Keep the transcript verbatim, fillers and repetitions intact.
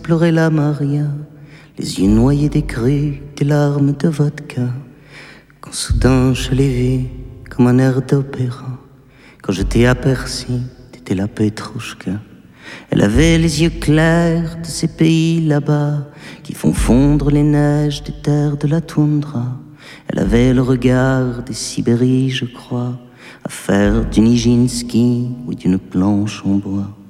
pleurait la Maria, les yeux noyés des crues, des larmes de vodka. Quand soudain je l'ai vue comme un air d'opéra, quand je t'ai aperçu, t'étais la Petrouchka. Elle avait les yeux clairs de ces pays là-bas qui font fondre les neiges des terres de la toundra. Elle avait le regard des Sibéries, je crois, à faire du Nijinsky ou d'une planche en bois.